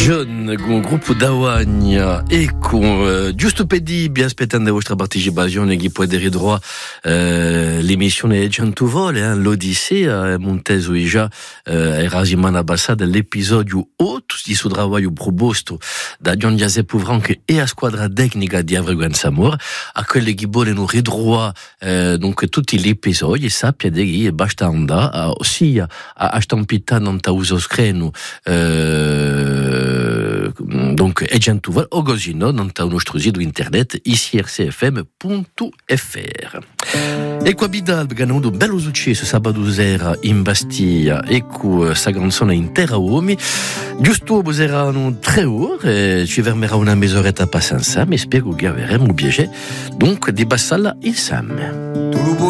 John, con gruppo d'Awagna e con giusto per dire, aspettando la vostra partecipazione che potete ridroit l'emissione Gente Vole, l'Odissea, Monteso già era settimana passata l'episodio 8 di suo lavoro proposto da Gian Giuseppe Frank e a squadra tecnica di Avreguenza Amor, a quelli che vogliono ridroit donc tutti gli episodi, sappia che basta andare sia a stampita non ta uso screno donc è Gentuval o così no non ta uno sito internet icrcfm.fr. E qua Bidal abbiamo avuto un bello successo sabato sera in Bastiglia e con sa canzone intera uomi giusto erano 3 ore ci fermerà una mezz'oretta passata insieme e spero che avremo piacere donc di passarla insieme.